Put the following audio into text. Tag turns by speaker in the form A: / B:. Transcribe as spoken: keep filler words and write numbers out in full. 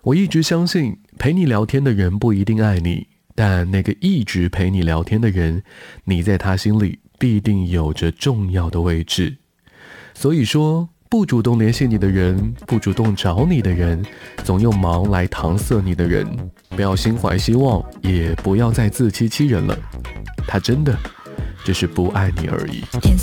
A: 我一直相信，陪你聊天的人不一定爱你，但那个一直陪你聊天的人，你在他心里必定有着重要的位置。所以说，不主动联系你的人，不主动找你的人，总用忙来搪塞你的人，不要心怀希望，也不要再自欺欺人了。他真的只是不爱你而已。